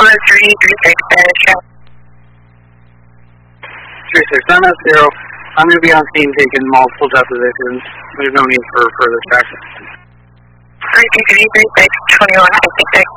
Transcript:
990. I'm going to be on scene taking multiple depositions. There's no need for further tracking. 323, 2156.